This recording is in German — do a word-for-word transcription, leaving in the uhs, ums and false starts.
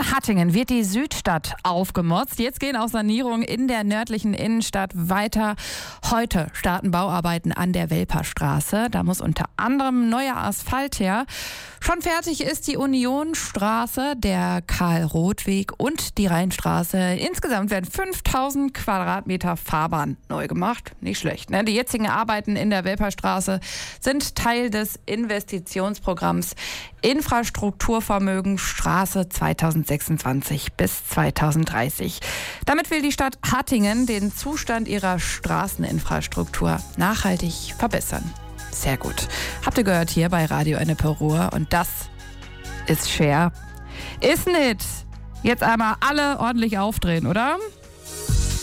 In Hattingen wird die Südstadt aufgemotzt. Jetzt gehen auch Sanierungen in der nördlichen Innenstadt weiter. Heute starten Bauarbeiten an der Welperstraße. Da muss unter anderem neuer Asphalt her. Schon fertig ist die Unionstraße, der Karl-Roth-Weg und die Rheinstraße. Insgesamt werden fünftausend Quadratmeter Fahrbahn neu gemacht. Nicht schlecht, ne? Die jetzigen Arbeiten in der Welperstraße sind Teil des Investitionsprogramms Infrastrukturvermögen Straße zweitausendsechsundzwanzig bis zweitausenddreißig. Damit will die Stadt Hattingen den Zustand ihrer Straßeninfrastruktur nachhaltig verbessern. Sehr gut. Habt ihr gehört hier bei Radio Ennepe Ruhr. Und das ist Cher. Ist nicht. Jetzt einmal alle ordentlich aufdrehen, oder?